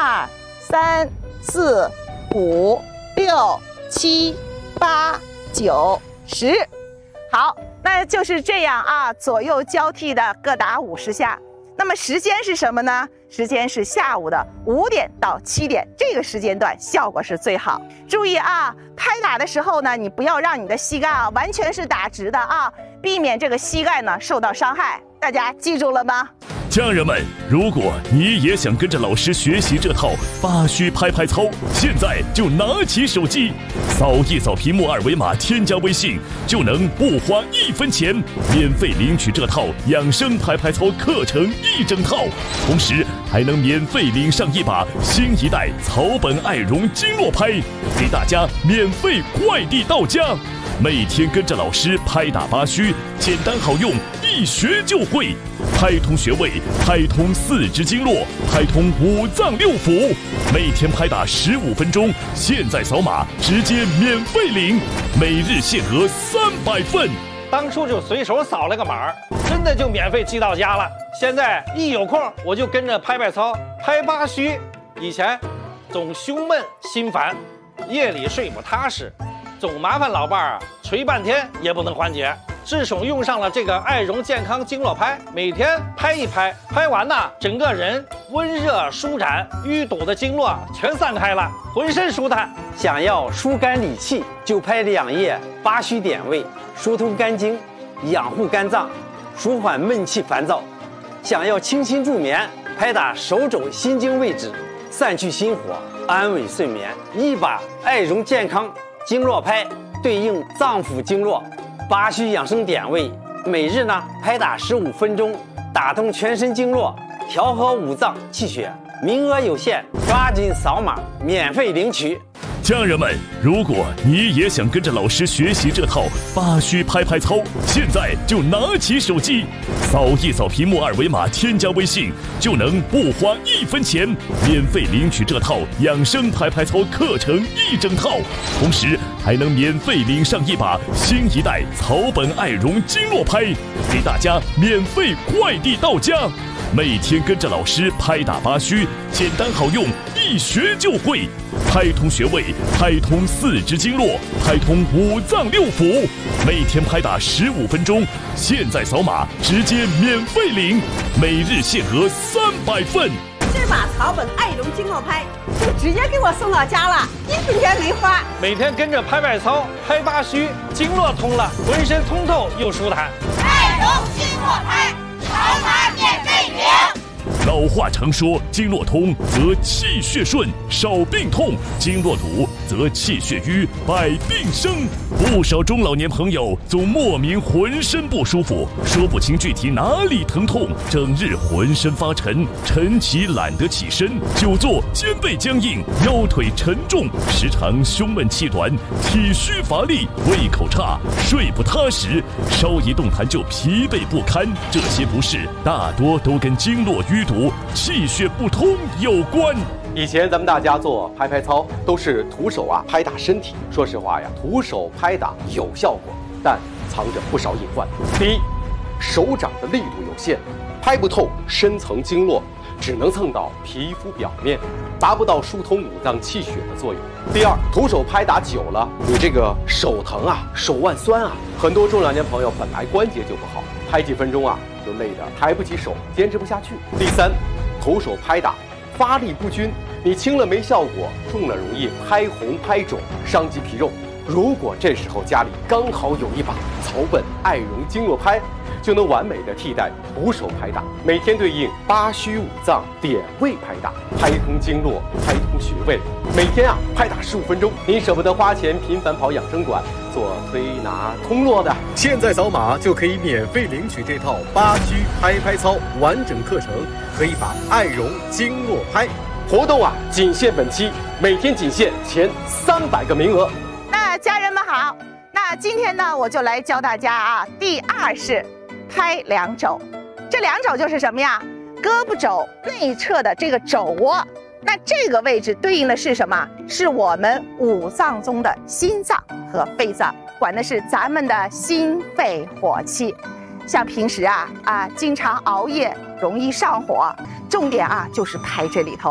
2、3、4、5、6、7、8、9、10。好，那就是这样啊，左右交替的各打50下。那么时间是什么呢？时间是下午的5点到7点，这个时间段效果是最好。注意啊，拍打的时候呢，你不要让你的膝盖啊完全是打直的啊，避免这个膝盖呢受到伤害。大家记住了吗？ 家人们，如果你也想跟着老师学习这套8虚拍拍操，现在就拿起手机，扫一扫屏幕2维码，添加微信，就能不花1分钱，免费领取这套养生拍拍操课程1整套，同时还能免费领上一把新一代草本爱绒经络拍，给大家免费快递到家。每天跟着老师拍打8虚，简单好用，一学就会。拍通穴位，拍通4肢经络，拍通5脏6腑。每天拍打15分钟，现在扫码直接免费领，每日限额300份。 当初就随手扫了个码，真的就免费寄到家了。现在一有空我就跟着拍拍操，拍8虚。以前总胸闷心烦，夜里睡不踏实，总麻烦老伴儿捶半天也不能缓解。自从用上了这个爱绒健康经络拍，每天拍一拍，拍完呢，整个人温热舒展，淤堵的经络全散开了，浑身舒坦。 想要疏肝理气，就拍2页8虚点位，疏通肝经，养护肝脏，舒缓闷气烦躁。想要清新助眠，拍打手肘心经位置，散去心火，安稳睡眠。一把爱绒健康经络拍对应脏腑经络8虚养生点位，每日呢拍打15分钟，打通全身经络，调和5脏气血。名额有限，抓紧扫码免费领取。 家人们，如果你也想跟着老师学习这套8虚拍拍操，现在就拿起手机，扫一扫屏幕2维码，添加微信，就能不花1分钱，免费领取这套养生拍拍操课程1整套，同时还能免费领上一把新一代草本爱绒经络拍，给大家免费快递到家。每天跟着老师拍打8虚，简单好用，一学就会。拍通穴位，拍通4肢经络，拍通5脏6腑。每天拍打15分钟，现在扫码直接免费领，每日限额300份。 这把草本爱绒经络拍就直接给我送到家了，1分钱没花。 每天跟着拍拍操，拍8虚，经络通了，浑身通透又舒坦。 爱绒经络拍，扫码免费领。 老话常说，经络通则气血顺，少病痛；经络堵则气血瘀，百病生。不少中老年朋友总莫名浑身不舒服，说不清具体哪里疼痛，整日浑身发沉，晨起懒得起身，久坐肩背僵硬，腰腿沉重，时常胸闷气短，体虚乏力，胃口差，睡不踏实，稍一动弹就疲惫不堪。这些不适大多都跟经络淤堵、气血不通有关。 以前咱们大家做拍拍操都是徒手拍打身体，说实话呀，徒手拍打有效果，但藏着不少隐患。第一，手掌的力度有限，拍不透深层经络，只能蹭到皮肤表面，达不到疏通5脏气血的作用。第二，徒手拍打久了，你这个手疼手腕酸很多中老年朋友本来关节就不好，拍几分钟就累得抬不起手，坚持不下去。第三，徒手拍打发力不均，你轻了没效果，重了容易拍红拍肿，伤及皮肉。如果这时候家里刚好有一把草本爱绒经络拍，就能完美的替代徒手拍打，每天对应8虚5脏点位拍打，拍通经络，拍通穴位。每天拍打15分钟，您舍不得花钱频繁跑养生馆做推拿通络的， 现在扫码就可以免费领取这套8虚拍拍操完整课程和一把爱绒经络拍。 活动仅限本期，每天仅限前300个名额。 那家人们好，那今天呢，我就来教大家第2式拍2肘。这2肘就是什么呀？胳膊肘内侧的这个肘窝，那这个位置对应的是什么？是我们5脏中的心脏和肺脏，管的是咱们的心肺火气。像平时经常熬夜容易上火，重点就是拍这里头。